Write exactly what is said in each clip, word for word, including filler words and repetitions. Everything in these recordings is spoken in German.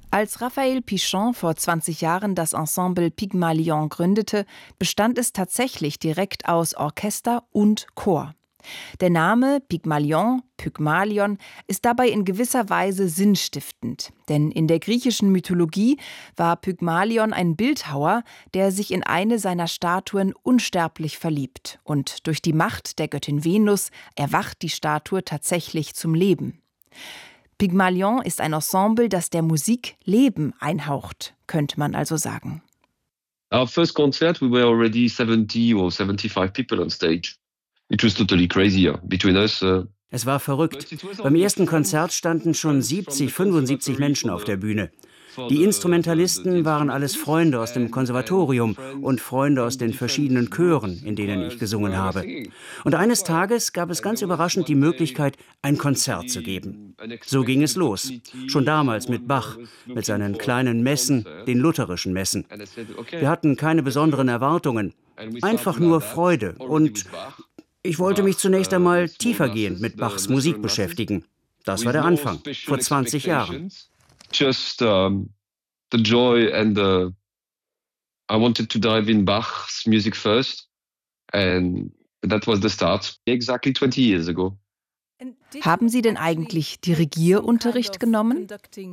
Als Raphaël Pichon vor zwanzig Jahren das Ensemble Pygmalion gründete, bestand es tatsächlich direkt aus Orchester und Chor. Der Name Pygmalion, Pygmalion, ist dabei in gewisser Weise sinnstiftend. Denn in der griechischen Mythologie war Pygmalion ein Bildhauer, der sich in eine seiner Statuen unsterblich verliebt. Und durch die Macht der Göttin Venus erwacht die Statue tatsächlich zum Leben. Pygmalion ist ein Ensemble, das der Musik Leben einhaucht, könnte man also sagen. Our first concert, we were already seventy or seventy-five people on stage. It was totally crazy yeah. Between us. Uh Es war verrückt. Beim ersten Konzert standen schon siebzig, fünfundsiebzig Menschen auf der Bühne. Die Instrumentalisten waren alles Freunde aus dem Konservatorium und Freunde aus den verschiedenen Chören, in denen ich gesungen habe. Und eines Tages gab es ganz überraschend die Möglichkeit, ein Konzert zu geben. So ging es los. Schon damals mit Bach, mit seinen kleinen Messen, den lutherischen Messen. Wir hatten keine besonderen Erwartungen, einfach nur Freude. Und ich wollte mich zunächst einmal tiefergehend mit Bachs Musik beschäftigen. Das war der Anfang, vor zwanzig Jahren. Just um, the joy and the I wanted to dive in Bach's music first, and that was the start exactly twenty years ago. Haben Sie denn eigentlich Dirigierunterricht genommen?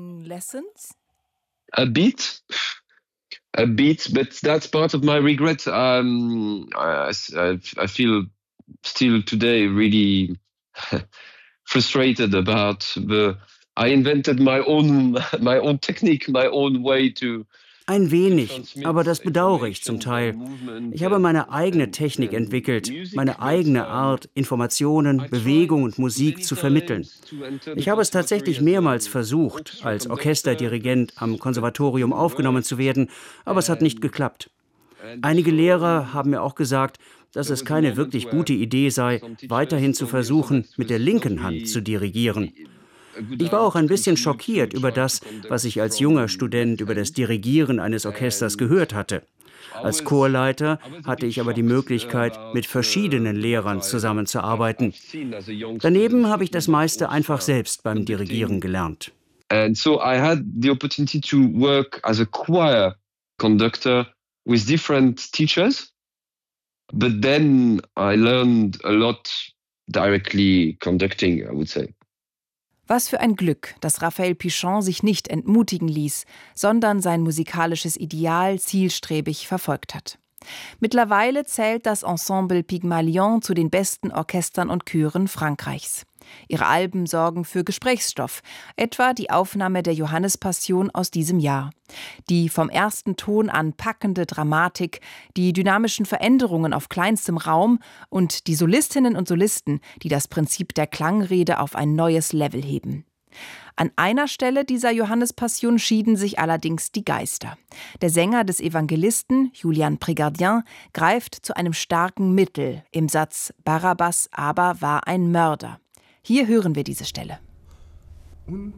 A bit, a bit, but that's part of my regret. Um, I, I, I feel still today really frustrated about the. I invented my own, my own technique, my own way to. Ein wenig, aber das bedauere ich zum Teil. Ich habe meine eigene Technik entwickelt, meine eigene Art, Informationen, Bewegung und Musik zu vermitteln. Ich habe es tatsächlich mehrmals versucht, als Orchesterdirigent am Konservatorium aufgenommen zu werden, aber es hat nicht geklappt. Einige Lehrer haben mir auch gesagt, dass es keine wirklich gute Idee sei, weiterhin zu versuchen, mit der linken Hand zu dirigieren. Ich war auch ein bisschen schockiert über das, was ich als junger Student über das Dirigieren eines Orchesters gehört hatte. Als Chorleiter hatte ich aber die Möglichkeit, mit verschiedenen Lehrern zusammenzuarbeiten. Daneben habe ich das meiste einfach selbst beim Dirigieren gelernt. And so I had the opportunity to work as a choir conductor with different teachers, but then I learned a lot directly conducting, I would say. Was für ein Glück, dass Raphaël Pichon sich nicht entmutigen ließ, sondern sein musikalisches Ideal zielstrebig verfolgt hat. Mittlerweile zählt das Ensemble Pygmalion zu den besten Orchestern und Chören Frankreichs. Ihre Alben sorgen für Gesprächsstoff, etwa die Aufnahme der Johannespassion aus diesem Jahr. Die vom ersten Ton an packende Dramatik, die dynamischen Veränderungen auf kleinstem Raum und die Solistinnen und Solisten, die das Prinzip der Klangrede auf ein neues Level heben. An einer Stelle dieser Johannespassion schieden sich allerdings die Geister. Der Sänger des Evangelisten, Julian Prégardien, greift zu einem starken Mittel im Satz »Barabbas aber war ein Mörder«. Hier hören wir diese Stelle.